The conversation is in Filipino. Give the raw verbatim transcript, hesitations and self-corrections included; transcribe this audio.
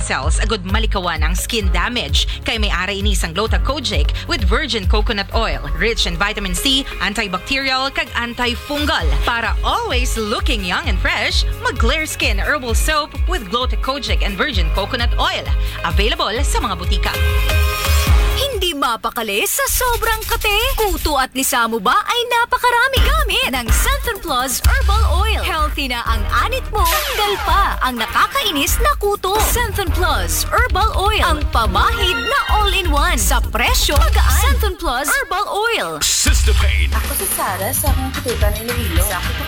cells agud malikawan ang skin damage. Kay may ara ini sang Glutacogic with virgin coconut oil, rich in vitamin C, antibacterial kag antifungal. Para always looking young and fresh, mag Clear Skin Herbal Soap with Glutacogic and virgin coconut oil. Available sa mga butika. Hindi mapakali sa sobrang kate. Kuto at lisa mo ba ay napakarami gamit ng Centrum Plus Herbal Oil. Healthy na ang anit mo, tanggal pa ang nakakainis na kuto. Centrum Plus Herbal Oil, ang pamahid na all-in-one sa presyo magaan. Centrum Plus Herbal Oil. Sister Pain. Ako si Sarah sa akong kututan Iloilo. Sa